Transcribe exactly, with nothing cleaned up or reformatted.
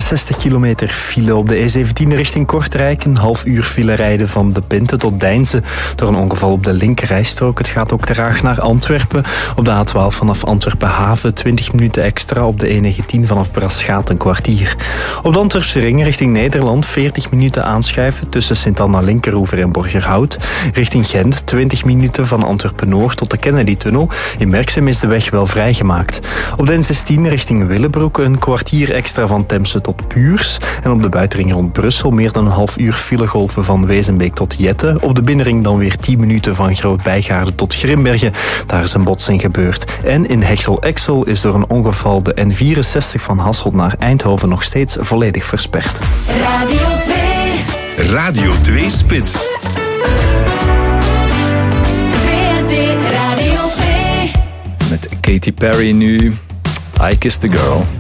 zestig kilometer file op de E zeventien richting Kortrijk. Een half uur file rijden van De Pinte tot Deinze door een ongeval op de linkerrijstrook. Het gaat ook traag naar Antwerpen. Op de A twaalf vanaf Antwerpen-Haven twintig minuten extra. Op de E negentien vanaf Braschaat een kwartier. Op de Antwerpse ring richting Nederland veertig minuten aanschuiven tussen Sint-Anna-Linkeroever en Borgerhout. Richting Gent twintig minuten van Antwerpen-Noord tot de Kennedy-tunnel. In Merksem is de weg wel vrijgemaakt. Op de N zestien richting Willebroek een kwartier extra van Temse tot Puurs. En op de buitenring rond Brussel meer dan een half uur filegolven van Wezenbeek tot Jette. Op de binnenring dan weer tien minuten van Groot-Bijgaarden tot Grimbergen. Daar is een botsing gebeurd. En in Hechel-Exel is door een ongeval de N vierenzestig van Hasselt naar Eindhoven nog steeds volledig versperd. Radio twee. Radio twee Spits. V R T Radio twee. Met Katy Perry nu. I Kissed the Girl.